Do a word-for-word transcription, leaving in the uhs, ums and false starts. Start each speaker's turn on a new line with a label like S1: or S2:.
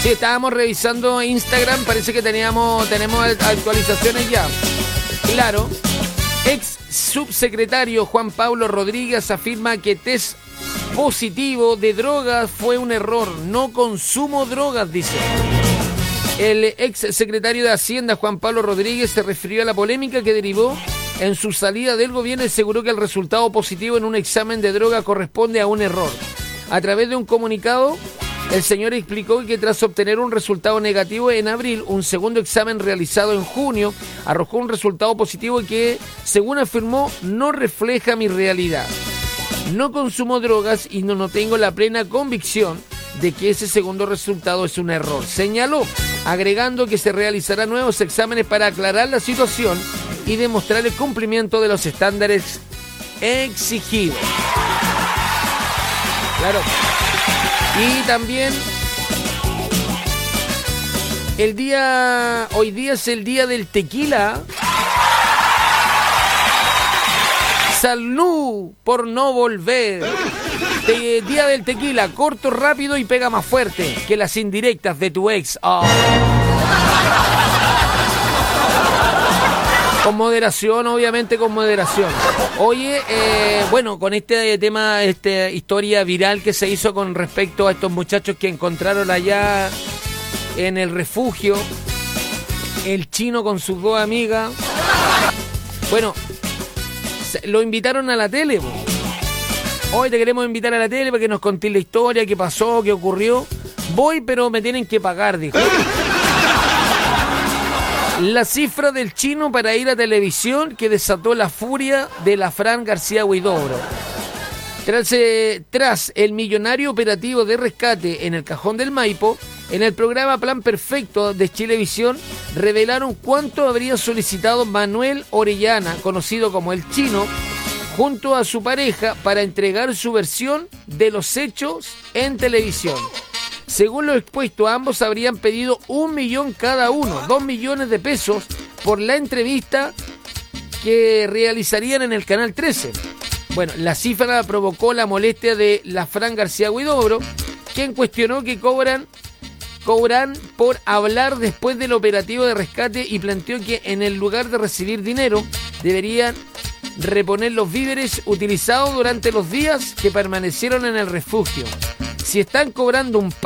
S1: Sí, estábamos revisando Instagram, parece que teníamos tenemos actualizaciones ya. Claro, ex subsecretario Juan Pablo Rodríguez afirma que test positivo de drogas fue un error, no consumo drogas, dice. El ex secretario de Hacienda Juan Pablo Rodríguez se refirió a la polémica que derivó en su salida del gobierno y aseguró que el resultado positivo en un examen de droga corresponde a un error. A través de un comunicado, el señor explicó que tras obtener un resultado negativo en abril, un segundo examen realizado en junio arrojó un resultado positivo que, según afirmó, no refleja mi realidad. No consumo drogas y no, no tengo la plena convicción de que ese segundo resultado es un error, señaló, agregando que se realizarán nuevos exámenes para aclarar la situación y demostrar el cumplimiento de los estándares exigidos. Claro. Y también el día, hoy día es el día del tequila. Salud por no volver. Te, día del tequila, corto, rápido y pega más fuerte que las indirectas de tu ex. Oh. Con moderación, obviamente con moderación. Oye, eh, bueno, con este tema, esta historia viral que se hizo con respecto a estos muchachos que encontraron allá en el refugio, el chino con sus dos amigas. Bueno, lo invitaron a la tele. Hoy te queremos invitar a la tele para que nos contéis la historia, qué pasó, qué ocurrió. Voy, pero me tienen que pagar, dijo. La cifra del chino para ir a televisión que desató la furia de la Fran García Huidobro. Tras, eh, tras el millonario operativo de rescate en el Cajón del Maipo, en el programa Plan Perfecto de Chilevisión revelaron cuánto habría solicitado Manuel Orellana, conocido como El Chino, junto a su pareja para entregar su versión de los hechos en televisión. Según lo expuesto, ambos habrían pedido un millón cada uno, dos millones de pesos, por la entrevista que realizarían en el Canal trece. Bueno, la cifra provocó la molestia de la Fran García Huidobro, quien cuestionó que cobran, cobran por hablar después del operativo de rescate y planteó que en el lugar de recibir dinero deberían reponer los víveres utilizados durante los días que permanecieron en el refugio. Si están cobrando un